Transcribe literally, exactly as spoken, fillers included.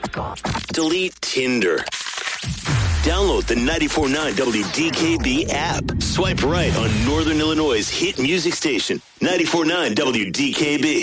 Delete Tinder. Download the ninety-four point nine W D K B app. Swipe right on Northern Illinois' hit music station, ninety-four point nine W D K B.